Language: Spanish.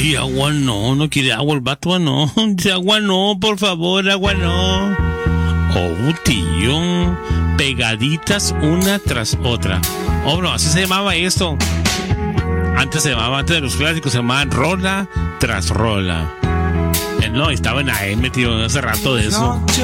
Ay, agua no quiere agua el vato, no. Dice, agua no, por favor, agua no. Oh, tío. Pegaditas una tras otra. Oh, bro, así se llamaba esto. Antes de los clásicos, se llamaba rola tras rola. No, estaba en AM, tío, hace rato de eso.